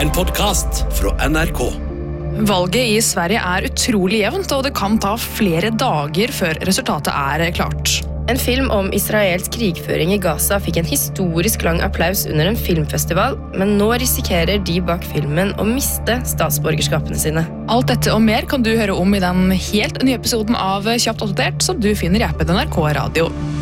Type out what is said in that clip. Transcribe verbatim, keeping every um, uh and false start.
en podcast fra N R K. Valget i Sverige er utrolig jevnt, og det kan ta flere dager før resultatet er klart. En film om Israels krigføring i Gaza fikk en historisk lang applaus under en filmfestival, men nå risikerer de bak filmen å miste statsborgerskapene sine. Alt dette og mer kan du høre om i den helt nye episoden av Kjapt oppdatert, som du finner i appen N R K Radio.